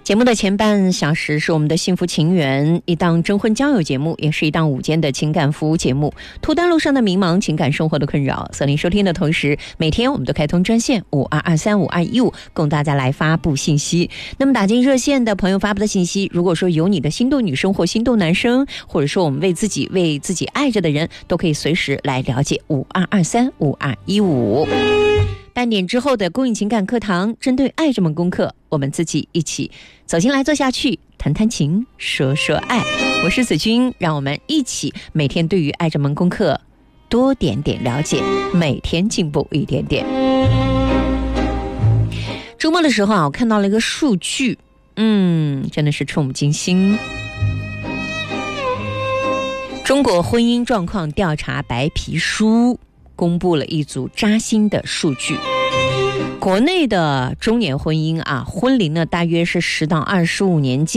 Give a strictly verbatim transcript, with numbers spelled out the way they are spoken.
节目的前半小时是我们的幸福情缘，一档征婚交友节目，也是一档午间的情感服务节目。脱单路上的迷茫，情感生活的困扰，锁定收听的同时，每天我们都开通专线五二二三五二一五，供大家来发布信息。那么打进热线的朋友发布的信息，如果说有你的心动女生或心动男生，或者说我们为自己为自己爱着的人，都可以随时来了解五二二三五二一五。半点之后的公益情感课堂，针对爱这门功课，我们自己一起走进来坐下去，谈谈情，说说爱。我是子君，让我们一起每天对于爱这门功课多点点了解，每天进步一点点。周末的时候啊，我看到了一个数据，嗯，真的是触目惊心。中国婚姻状况调查白皮书公布了一组扎心的数据。国内的中年婚姻啊，婚龄呢大约是十到二十五年间。